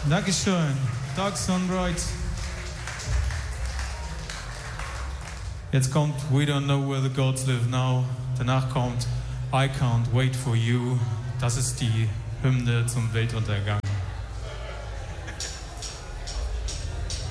Dankeschön. Dark Sunbright. Jetzt kommt We Don't Know Where the Gods Live Now. Danach kommt I Can't Wait for You. Das ist die Hymne zum Weltuntergang.